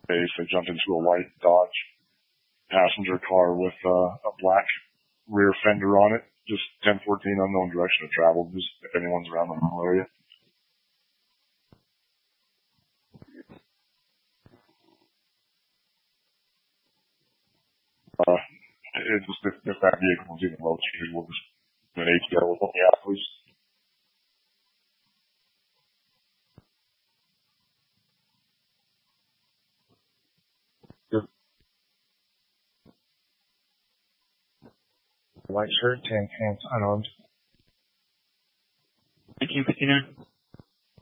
They jumped into a white Dodge passenger car with a black rear fender on it. Just 1014, unknown direction of travel. Just if anyone's around the whole area. It's just if that vehicle was even located, we'll just do an ATO with all the athletes. White shirt, tan pants, unarmed. Thank you, Christina.